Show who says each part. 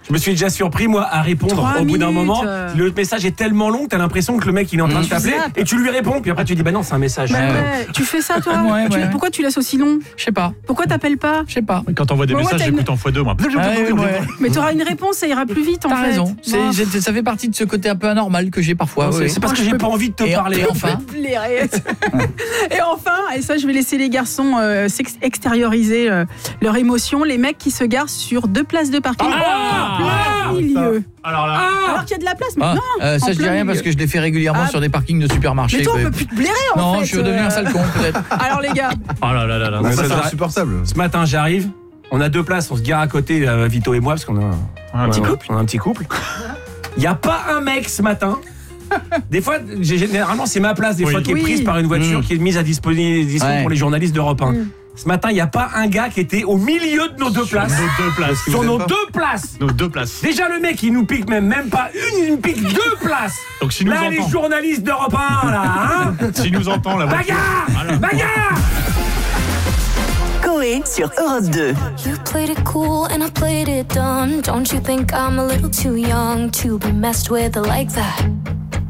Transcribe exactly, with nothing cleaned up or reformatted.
Speaker 1: Je me suis déjà surpris, moi, à répondre
Speaker 2: Trois
Speaker 1: au bout d'un
Speaker 2: minutes.
Speaker 1: moment. Le message est tellement long que t'as l'impression que le mec il est en train
Speaker 2: Mmh.
Speaker 1: de t'appeler
Speaker 2: Tu zappes.
Speaker 1: et tu lui réponds. Puis après tu dis bah non, c'est un message.
Speaker 2: Bah ouais. Tu fais ça, toi
Speaker 3: Ouais,
Speaker 2: Tu-
Speaker 3: ouais.
Speaker 2: Pourquoi tu laisses aussi long?
Speaker 3: Je sais pas.
Speaker 2: Pourquoi t'appelles pas?
Speaker 3: Je sais pas.
Speaker 4: Quand t'envoies des
Speaker 2: Bon, ouais,
Speaker 4: messages,
Speaker 2: t'as
Speaker 4: j'écoute
Speaker 2: une-
Speaker 4: en fois deux, moi.
Speaker 3: Ouais, ouais.
Speaker 2: Mais t'auras une réponse, ça ira plus vite en
Speaker 3: T'as
Speaker 2: fait.
Speaker 3: raison. C'est,
Speaker 2: Bon.
Speaker 3: j'ai- ça fait partie de ce côté un peu anormal que j'ai parfois.
Speaker 1: C'est-
Speaker 3: oui.
Speaker 1: c'est parce
Speaker 2: Moi,
Speaker 1: que
Speaker 2: je
Speaker 1: j'ai
Speaker 2: peux-
Speaker 1: pas envie de te
Speaker 3: Et-
Speaker 1: parler.
Speaker 3: et enfin.
Speaker 2: Blairer. Et enfin, et ça je vais laisser les garçons euh, s'ex- extérioriser euh, leur émotion, les mecs qui se garent sur deux places de parking
Speaker 1: Ah,
Speaker 2: en plein milieu.
Speaker 4: Alors là.
Speaker 2: Alors qu'il y a de la place, mais
Speaker 3: Ah,
Speaker 2: non.
Speaker 3: euh, ça
Speaker 2: en
Speaker 3: je dis
Speaker 2: plein
Speaker 3: rien
Speaker 2: milieu.
Speaker 3: parce que je l'ai fait régulièrement
Speaker 2: Ah.
Speaker 3: sur des parkings de supermarchés.
Speaker 2: Mais toi on
Speaker 3: quoi.
Speaker 2: peut plus te blairer en
Speaker 3: Non,
Speaker 2: fait.
Speaker 3: je suis devenu un sale con peut-être.
Speaker 2: Alors les gars,
Speaker 4: Oh là là là là.
Speaker 1: Ouais,
Speaker 5: Ça,
Speaker 1: ça,
Speaker 5: c'est
Speaker 1: ça-
Speaker 5: insupportable.
Speaker 1: Ce matin, j'arrive. On a deux places, on se gare à côté, euh, Vito et moi, parce qu'on a un,
Speaker 4: Un petit
Speaker 1: ouais,
Speaker 4: couple.
Speaker 1: On a un petit couple. Il n'y a pas un mec ce matin. Des fois, j'ai- généralement, c'est ma place, des
Speaker 4: Oui.
Speaker 1: fois, qui est
Speaker 2: Oui.
Speaker 1: prise par une voiture
Speaker 3: Mmh.
Speaker 1: qui est mise à disposition
Speaker 3: Ouais.
Speaker 1: pour les journalistes d'Europe un.
Speaker 2: Mmh.
Speaker 1: Ce matin, il n'y a pas un gars qui était au milieu de nos deux
Speaker 4: Sur
Speaker 1: places.
Speaker 4: nos deux places.
Speaker 1: Sur
Speaker 5: vous
Speaker 1: nos
Speaker 5: êtes pas-
Speaker 1: deux places.
Speaker 4: Nos deux places.
Speaker 1: Déjà, le mec, il nous pique même, même pas une, il nous pique deux places.
Speaker 4: Donc s'il nous
Speaker 1: Là, les
Speaker 4: entend,
Speaker 1: journalistes d'Europe un, là, hein.
Speaker 4: s'il nous entend, la voiture.
Speaker 1: Bagarre Bagarre
Speaker 6: Coé sur Europe deux.
Speaker 7: You played it cool and I played it dumb. Don't you think I'm a little too young to be messed with like that?